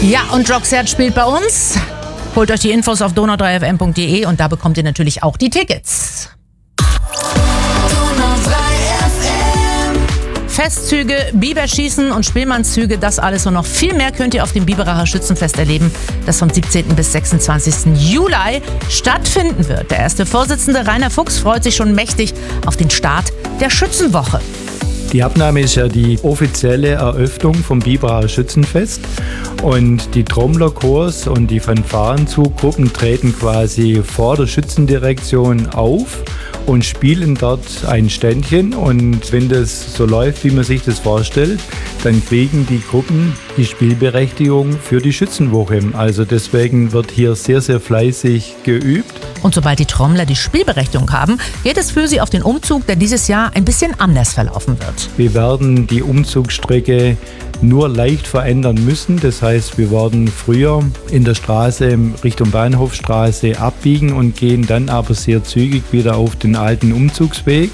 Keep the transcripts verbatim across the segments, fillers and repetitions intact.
Ja, und Roxette spielt bei uns. Holt euch die Infos auf donau drei f m punkt d e und da bekommt ihr natürlich auch die Tickets. Festzüge, Biberschießen und Spielmannszüge, das alles und noch viel mehr könnt ihr auf dem Biberacher Schützenfest erleben, das vom siebzehnten bis sechsundzwanzigsten Juli stattfinden wird. Der erste Vorsitzende Rainer Fuchs freut sich schon mächtig auf den Start der Schützenwoche. Die Abnahme ist ja die offizielle Eröffnung vom Biberacher Schützenfest und die Trommlerchors und die Fanfarenzugruppen treten quasi vor der Schützendirektion auf und spielen dort ein Ständchen, und wenn das so läuft, wie man sich das vorstellt, dann kriegen die Gruppen die Spielberechtigung für die Schützenwoche. Also deswegen wird hier sehr, sehr fleißig geübt. Und sobald die Trommler die Spielberechtigung haben, geht es für sie auf den Umzug, der dieses Jahr ein bisschen anders verlaufen wird. Wir werden die Umzugsstrecke nur leicht verändern müssen. Das heißt, wir werden früher in der Straße Richtung Bahnhofstraße abbiegen und gehen dann aber sehr zügig wieder auf den alten Umzugsweg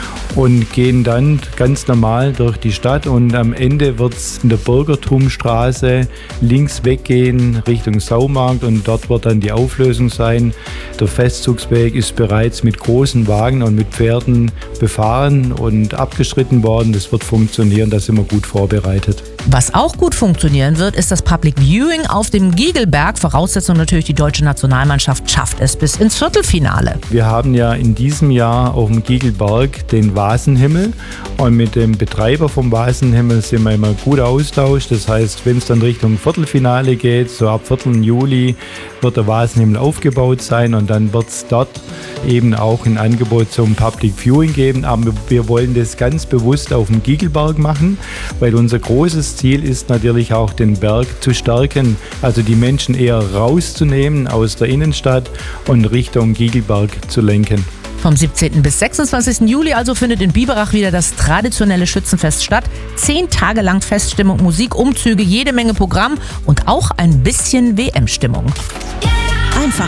und gehen dann ganz normal durch die Stadt, und am Ende wird es in der Bürgertumstraße links weggehen Richtung Saumarkt, und dort wird dann die Auflösung sein. Der Festzugsweg ist bereits mit großen Wagen und mit Pferden befahren und abgeschritten worden. Das wird funktionieren, da sind wir gut vorbereitet. Was auch gut funktionieren wird, ist das Public Viewing auf dem Giegelberg. Voraussetzung natürlich, die deutsche Nationalmannschaft schafft es bis ins Viertelfinale. Wir haben ja in diesem Jahr auf dem Giegelberg den Vasenhimmel, und mit dem Betreiber vom Vasenhimmel sind wir immer gut austauscht. Das heißt, wenn es dann Richtung Viertelfinale geht, so ab vierten Juli, wird der Vasenhimmel aufgebaut sein, und dann wird es dort eben auch ein Angebot zum Public Viewing geben. Aber wir wollen das ganz bewusst auf dem Giegelberg machen, weil unser großes Ziel ist natürlich auch, den Berg zu stärken, also die Menschen eher rauszunehmen aus der Innenstadt und Richtung Giegelberg zu lenken. Vom siebzehnten bis sechsundzwanzigsten Juli also findet in Biberach wieder das traditionelle Schützenfest statt. Zehn Tage lang Feststimmung, Musik, Umzüge, jede Menge Programm und auch ein bisschen W M-Stimmung. Einfach